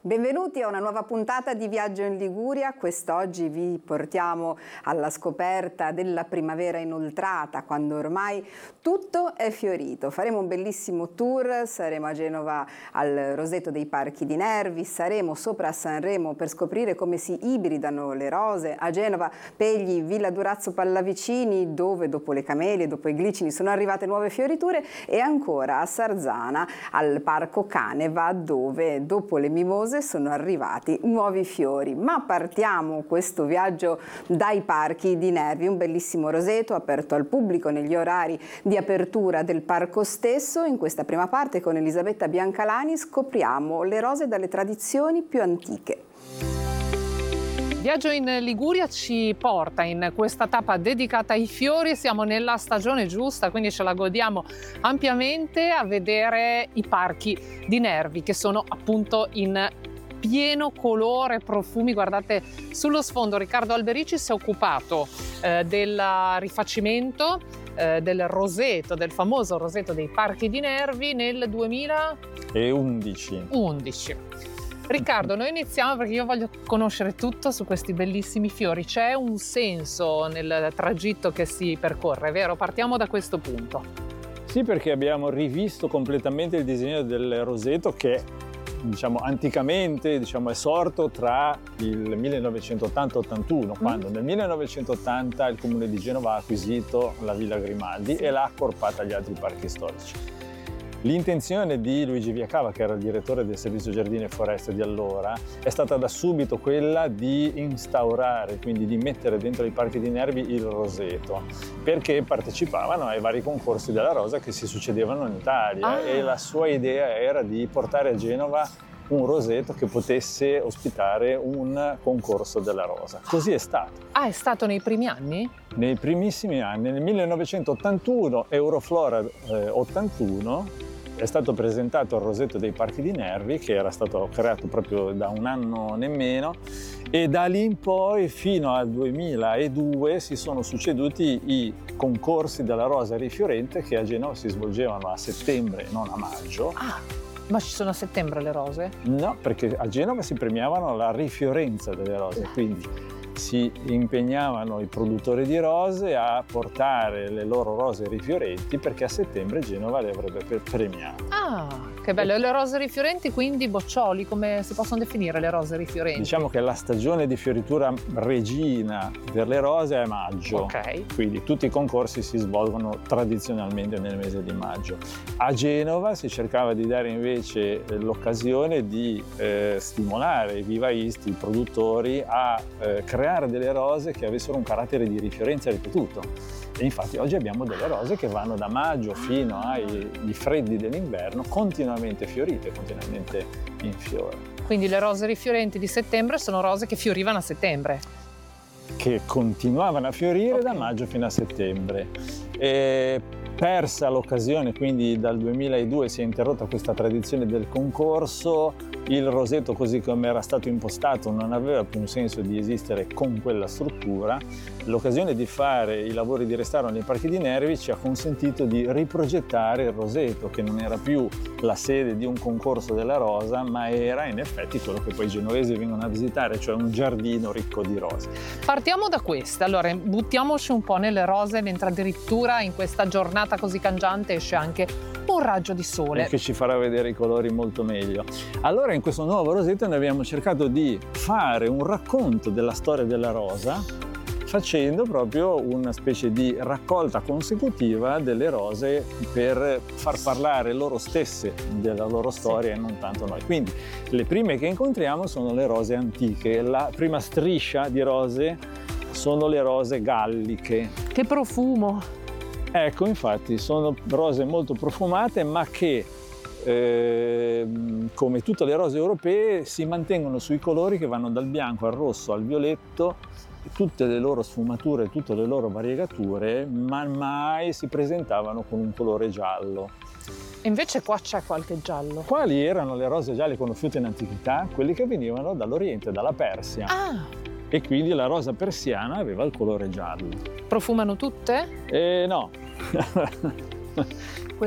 Benvenuti a una nuova puntata di Viaggio in Liguria. Quest'oggi vi portiamo alla scoperta della primavera inoltrata, quando ormai tutto è fiorito. Faremo un bellissimo tour, saremo a Genova al Roseto dei Parchi di Nervi, saremo sopra a Sanremo per scoprire come si ibridano le rose, a Genova Pegli, Villa Durazzo Pallavicini, dove dopo le camelie, dopo i glicini sono arrivate nuove fioriture, e ancora a Sarzana al Parco Caneva, dove dopo le mimose sono arrivati nuovi fiori. Ma partiamo questo viaggio dai Parchi di Nervi, un bellissimo roseto aperto al pubblico negli orari di apertura del parco stesso. In questa prima parte con Elisabetta Biancalani scopriamo le rose dalle tradizioni più antiche. Viaggio in Liguria ci porta in questa tappa dedicata ai fiori. Siamo nella stagione giusta, quindi ce la godiamo ampiamente a vedere i Parchi di Nervi, che sono appunto in pieno colore, profumi. Guardate sullo sfondo, Riccardo Alberici si è occupato del rifacimento del roseto, del famoso roseto dei Parchi di Nervi nel 2011. Riccardo, noi iniziamo perché io voglio conoscere tutto su questi bellissimi fiori. C'è un senso nel tragitto che si percorre, vero? Partiamo da questo punto. Sì, perché abbiamo rivisto completamente il disegno del roseto che, anticamente, è sorto tra il 1980 e 81, quando nel 1980 il Comune di Genova ha acquisito la Villa Grimaldi e l'ha accorpata agli altri parchi storici. L'intenzione di Luigi Viacava, che era il direttore del Servizio Giardini e Foreste di allora, è stata da subito quella di instaurare, quindi di mettere dentro i Parchi di Nervi il roseto, perché partecipavano ai vari concorsi della rosa che si succedevano in Italia e la sua idea era di portare a Genova un roseto che potesse ospitare un concorso della rosa. Così è stato. È stato nei primi anni? Nei primissimi anni, nel 1981, Euroflora 81, è stato presentato il roseto dei Parchi di Nervi, che era stato creato proprio da un anno nemmeno, e da lì in poi fino al 2002 si sono succeduti i concorsi della rosa rifiorente, che a Genova si svolgevano a settembre, non a maggio. Ma ci sono a settembre le rose? No, perché a Genova si premiavano la rifiorenza delle rose, quindi si impegnavano i produttori di rose a portare le loro rose rifiorenti, perché a settembre Genova le avrebbe premiate. Che bello! E le rose rifiorenti, quindi boccioli, come si possono definire le rose rifiorenti? Diciamo che la stagione di fioritura regina per le rose è maggio. Ok. Quindi tutti i concorsi si svolgono tradizionalmente nel mese di maggio. A Genova si cercava di dare invece l'occasione di stimolare i vivaisti, i produttori a creare delle rose che avessero un carattere di rifiorenza ripetuto. E infatti oggi abbiamo delle rose che vanno da maggio fino ai freddi dell'inverno, continuamente fiorite, continuamente in fiore. Quindi le rose rifiorenti di settembre sono rose che fiorivano a settembre? Che continuavano a fiorire da maggio fino a settembre. Persa l'occasione, quindi dal 2002 si è interrotta questa tradizione del concorso. Il roseto, così come era stato impostato, non aveva più un senso di esistere con quella struttura. L'occasione di fare i lavori di restauro nei Parchi di Nervi ci ha consentito di riprogettare il roseto, che non era più la sede di un concorso della rosa, ma era in effetti quello che poi i genovesi vengono a visitare, cioè un giardino ricco di rose. Partiamo da questa, allora buttiamoci un po' nelle rose, mentre addirittura in questa giornata così cangiante esce anche un raggio di sole che ci farà vedere i colori molto meglio. Allora in questo nuovo roseto noi abbiamo cercato di fare un racconto della storia della rosa, facendo proprio una specie di raccolta consecutiva delle rose per far parlare loro stesse della loro storia e non tanto noi. Quindi le prime che incontriamo sono le rose antiche. La prima striscia di rose sono le rose galliche. Che profumo! Ecco, infatti sono rose molto profumate, ma che come tutte le rose europee si mantengono sui colori che vanno dal bianco al rosso al violetto, tutte le loro sfumature, tutte le loro variegature, ma mai si presentavano con un colore giallo. Invece qua c'è qualche giallo. Quali erano le rose gialle conosciute in antichità? Quelli che venivano dall'Oriente, dalla Persia. E quindi la rosa persiana aveva il colore giallo. Profumano tutte? No.